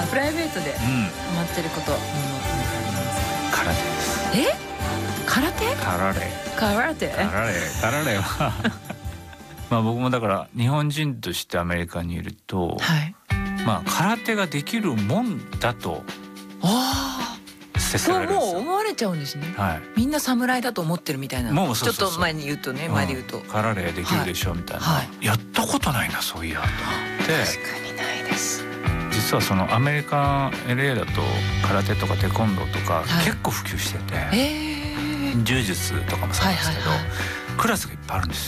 プライベートでハマってること、 空手です。 空手？ 空手はまあ僕もだから日本人としてアメリカにいると、まあ空手ができるもんだと接せられるんですよ。 もう思われちゃうんですね。 はい。 みんな侍だと思ってるみたいな。 もうそうそうそう、 ちょっと前に言うとね、前で言うと空手できるでしょみたいな、やったことないなそういやと思って。 確かにないです。 実はそのアメリカ LA だと空手とかテコンドーとか結構普及してて、柔術とかもそうなんですけど、クラスがいっぱいあるんですよ。